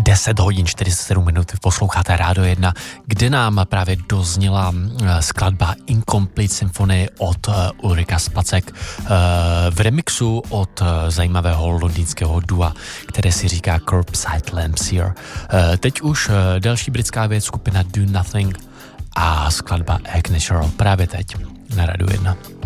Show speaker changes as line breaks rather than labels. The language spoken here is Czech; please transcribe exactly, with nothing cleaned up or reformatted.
deset hodin čtyřicet sedm minut, posloucháte Rádio jedna, kde nám právě dozněla skladba Incomplete Symphony od Ulrika Spacek v remixu od zajímavého londýnského dua, které si říká Curbside Lamps Here. Teď už další britská věc, skupina Do Nothing a skladba Egg Natural právě teď na Rádiu jedna.